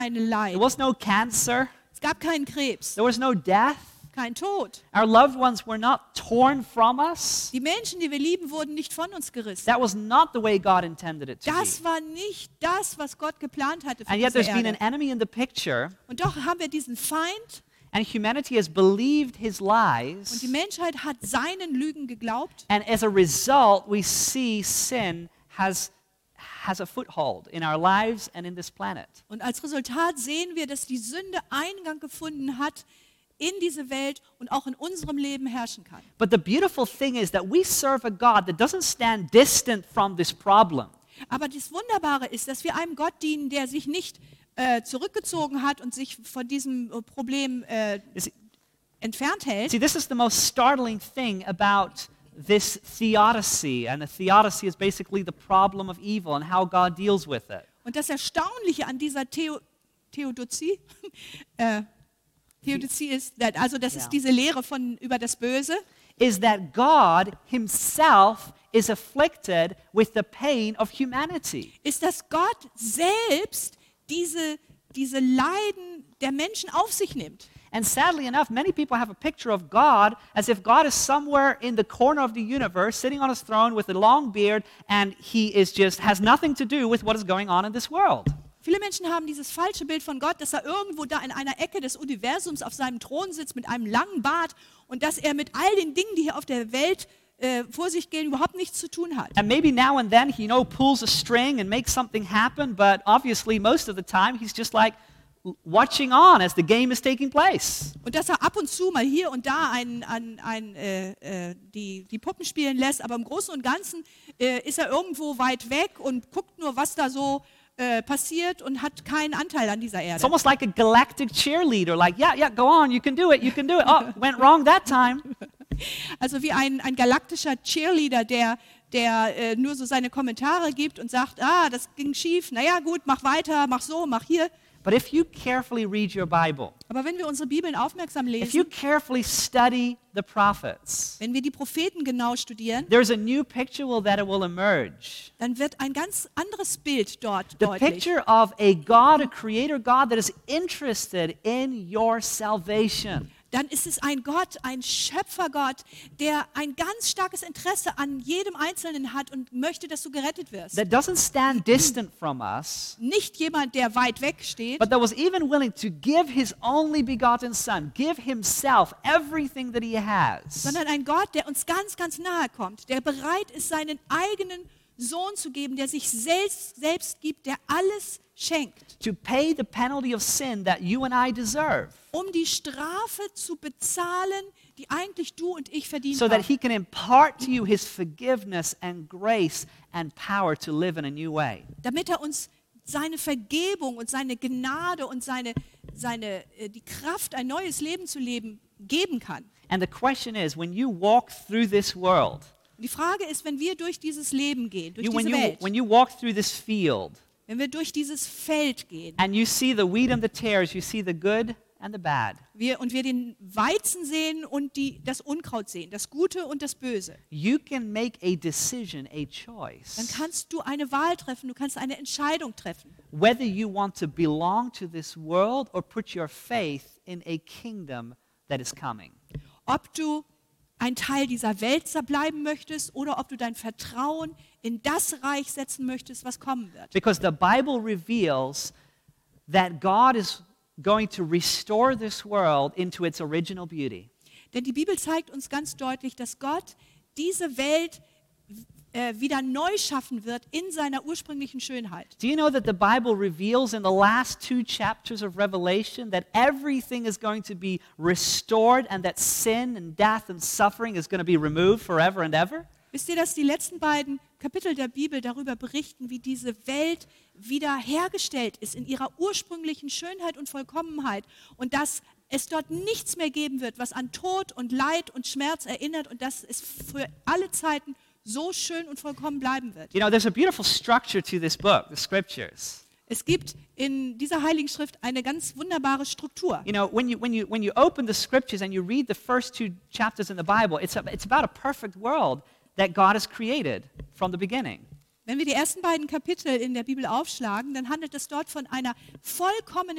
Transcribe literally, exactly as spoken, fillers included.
keine There Leid. was no cancer. Es gab keinen Krebs, There was no death. kein Tod. Our loved ones were not torn from us. Die Menschen, die wir lieben, wurden nicht von uns gerissen. That was not the way God intended it to be. Das war nicht das, was Gott geplant hatte für And yet diese there's been an Erde. enemy in the picture, Und doch haben wir diesen Feind and humanity has believed his und lies. die Menschheit hat seinen Lügen geglaubt. And as a result, we see sin has, has a foothold in our lives and in this planet. Und als Resultat sehen wir, dass die Sünde Eingang gefunden hat in diese Welt und auch in unserem Leben herrschen kann. But the beautiful thing is that we serve a God that doesn't stand distant from this problem. Aber das Wunderbare ist, dass wir einem Gott dienen, der sich nicht äh, zurückgezogen hat und sich von diesem äh, Problem äh, You See, entfernt hält. see, this is the most startling thing about this theodicy. And a theodicy is basically the problem of evil and how God deals with it. Und das Erstaunliche an dieser Theo Theodozie, äh, Theodozie ist, that- also das Ja. ist diese Lehre von über das Böse, Is that God himself is afflicted with the pain of humanity. ist, dass Gott selbst diese, diese Leiden der Menschen auf sich nimmt. And sadly enough, many people have a picture of God as if God is somewhere in the corner of the universe, sitting on his throne with a long beard, and he is just has nothing to do with what is going on in this world. Viele Menschen haben dieses falsche Bild von Gott, dass er irgendwo da in einer Ecke des Universums auf seinem Thron sitzt mit einem langen Bart und dass er mit all den Dingen, die hier auf der Welt äh, vor sich gehen, überhaupt nichts zu tun hat. And maybe now and then he, you know, pulls a string and makes something happen, but obviously most of the time he's just like watching on as the game is taking place. Und dass er ab und zu mal hier und da ein, ein, ein, äh, äh, die, die Puppen spielen lässt, aber im Großen und Ganzen äh, ist er irgendwo weit weg und guckt nur, was da so äh, passiert und hat keinen Anteil an dieser It's Erde. almost like a galactic cheerleader, like, yeah, yeah, go on, you can do it, you can do it. Oh, went wrong that time. Also wie ein, ein galaktischer Cheerleader, der, der äh, nur so seine Kommentare gibt und sagt, ah, das ging schief, naja gut, mach weiter, mach so, mach hier. But if you carefully read your Bible, Aber wenn wir unsere Bibeln aufmerksam if you lesen, carefully study the prophets, wenn wir die Propheten genau studieren, there's a new picture will, that it will emerge. dann wird ein ganz anderes Bild dort The deutlich. picture of a God, a creator God that is interested in your salvation. Dann ist es ein Gott, ein Schöpfergott, der ein ganz starkes Interesse an jedem Einzelnen hat und möchte, dass du gerettet wirst. That doesn't stand distant from us, Nicht jemand, der weit weg steht, but that was even willing to give his only begotten Son, give himself everything that he has, sondern ein Gott, der uns ganz, ganz nahe kommt, der bereit ist, seinen eigenen Sohn zu geben, der sich selbst, selbst gibt, der alles schenkt, to pay the penalty of sin that you and I deserve, um die Strafe zu bezahlen, die eigentlich du und ich verdient so that haben. he can impart to you his forgiveness and grace and power to live in a new way. Damit er uns seine Vergebung und seine Gnade und seine, seine, äh, die Kraft, ein neues Leben zu leben, geben kann. And the question is, when you walk through this world, Und die Frage ist, wenn wir durch dieses Leben gehen, durch you, when, diese you, Welt, when you walk through this field, wenn wir durch dieses Feld gehen and you see the wheat and the tares, you see the good and the bad, wir, und wir den Weizen sehen und die, das Unkraut sehen, das Gute und das Böse, you can make a decision, a dann choice, kannst du eine Wahl treffen, du kannst eine Entscheidung treffen, whether you want to belong to this world or put your faith in a kingdom that is coming. ob du ein Teil dieser Welt bleiben möchtest oder ob du dein Vertrauen in das Reich setzen möchtest, was kommen wird. Because the Bible reveals that God is going to restore this world into its original beauty. Denn die Bibel zeigt uns ganz deutlich, dass Gott diese Welt äh, wieder neu schaffen wird in seiner ursprünglichen Schönheit. Do you know that the Bible reveals in the last two chapters of Revelation that everything is going to be restored and that sin and death and suffering is going to be removed forever and ever? Wisst ihr, dass die letzten beiden Kapitel der Bibel darüber berichten, wie diese Welt wiederhergestellt ist in ihrer ursprünglichen Schönheit und Vollkommenheit und dass es dort nichts mehr geben wird, was an Tod und Leid und Schmerz erinnert und dass es für alle Zeiten so schön und vollkommen bleiben wird. You know, there's a beautiful structure to this book, the scriptures. Es gibt in dieser Heiligen Schrift eine ganz wunderbare Struktur. You know, when you, when you, when you open the scriptures and you read the first two chapters in the Bible, it's, a, it's about a perfect world that God has created from the beginning. Wenn wir die ersten beiden Kapitel in der Bibel aufschlagen, dann handelt es dort von einer vollkommenen